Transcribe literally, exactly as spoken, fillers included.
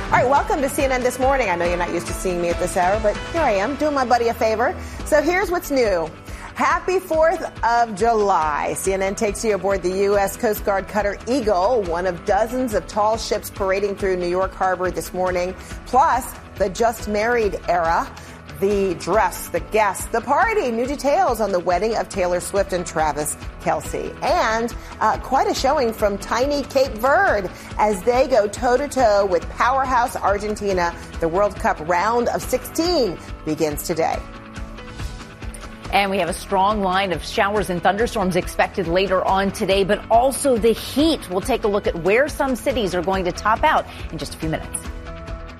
All right, welcome to C N N This Morning. I know you're not used to seeing me at this hour, but here I am doing my buddy a favor. So here's what's new. Happy fourth of July. C N N takes you aboard the U S Coast Guard cutter Eagle, one of dozens of tall ships parading through New York Harbor this morning, plus the just married era. The dress, the guests, the party, new details on the wedding of Taylor Swift and Travis Kelce. And uh, quite a showing from tiny Cape Verde as they go toe-to-toe with powerhouse Argentina. The World Cup round of sixteen begins today. And we have a strong line of showers and thunderstorms expected later on today, but also the heat. We'll take a look at where some cities are going to top out in just a few minutes.